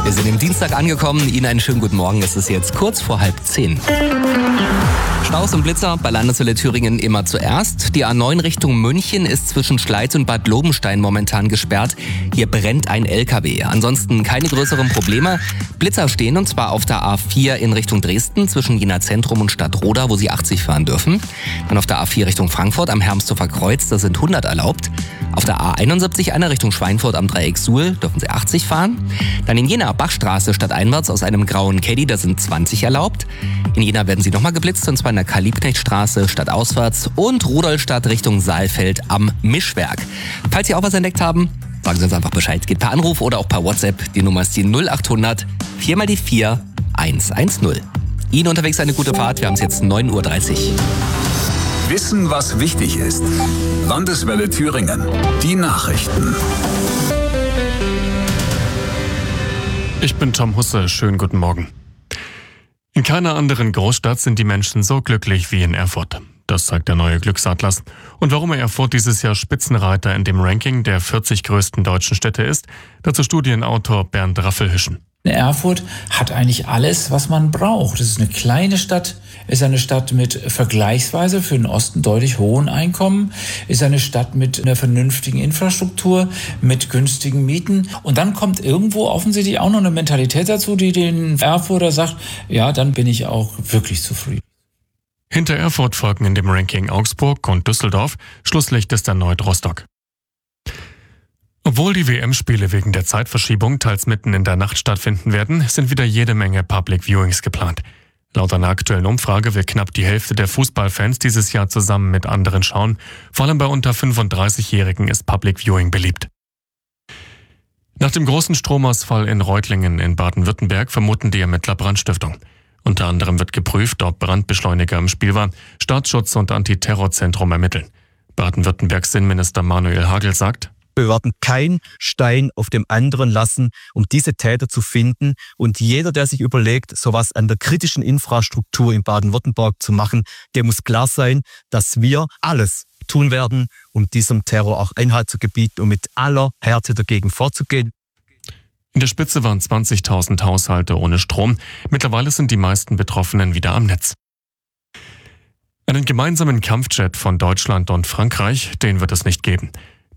Wir sind im Dienstag angekommen. Ihnen einen schönen guten Morgen. Es ist jetzt kurz vor 9:30. Staus und Blitzer bei Landeswelle Thüringen immer zuerst. Die A9 Richtung München ist zwischen Schleiz und Bad Lobenstein momentan gesperrt. Hier brennt ein LKW. Ansonsten keine größeren Probleme. Blitzer stehen und zwar auf der A4 in Richtung Dresden zwischen Jena Zentrum und Stadtroda, wo Sie 80 fahren dürfen. Dann auf der A4 Richtung Frankfurt am Hermsdorfer Kreuz, da sind 100 erlaubt. Auf der A71 einer Richtung Schweinfurt am Dreieck Suhl dürfen Sie 80 fahren. Dann in Jena Bachstraße stadteinwärts aus einem grauen Caddy, da sind 20 erlaubt. In Jena werden Sie nochmal geblitzt und zwar in der Karl-Liebknecht-Straße stadtauswärts und Rudolstadt Richtung Saalfeld am Mischwerk. Falls Sie auch was entdeckt haben, sagen Sie uns einfach Bescheid. Geht per Anruf oder auch per WhatsApp. Die Nummer ist die 0800 4 mal die 4 110. Ihnen unterwegs eine gute Fahrt. Wir haben es jetzt 9:30 Uhr. Wissen, was wichtig ist. Landeswelle Thüringen. Die Nachrichten. Ich bin Tom Husse. Schönen guten Morgen. In keiner anderen Großstadt sind die Menschen so glücklich wie in Erfurt. Das zeigt der neue Glücksatlas. Und warum Erfurt dieses Jahr Spitzenreiter in dem Ranking der 40 größten deutschen Städte ist, dazu Studienautor Bernd Raffelhüschen. Erfurt hat eigentlich alles, was man braucht. Es ist eine kleine Stadt, ist eine Stadt mit vergleichsweise für den Osten deutlich hohen Einkommen, ist eine Stadt mit einer vernünftigen Infrastruktur, mit günstigen Mieten. Und dann kommt irgendwo offensichtlich auch noch eine Mentalität dazu, die den Erfurter sagt, ja, dann bin ich auch wirklich zufrieden. Hinter Erfurt folgen in dem Ranking Augsburg und Düsseldorf. Schlusslicht ist erneut Rostock. Obwohl die WM-Spiele wegen der Zeitverschiebung teils mitten in der Nacht stattfinden werden, sind wieder jede Menge Public Viewings geplant. Laut einer aktuellen Umfrage will knapp die Hälfte der Fußballfans dieses Jahr zusammen mit anderen schauen. Vor allem bei unter 35-Jährigen ist Public Viewing beliebt. Nach dem großen Stromausfall in Reutlingen in Baden-Württemberg vermuten die Ermittler Brandstiftung. Unter anderem wird geprüft, ob Brandbeschleuniger im Spiel war. Staatsschutz und Antiterrorzentrum ermitteln. Baden-Württembergs Innenminister Manuel Hagel sagt: Wir werden keinen Stein auf dem anderen lassen, um diese Täter zu finden. Und jeder, der sich überlegt, sowas an der kritischen Infrastruktur in Baden-Württemberg zu machen, dem muss klar sein, dass wir alles tun werden, um diesem Terror auch Einhalt zu gebieten und mit aller Härte dagegen vorzugehen. In der Spitze waren 20.000 Haushalte ohne Strom. Mittlerweile sind die meisten Betroffenen wieder am Netz. Einen gemeinsamen Kampfjet von Deutschland und Frankreich, den wird es nicht geben.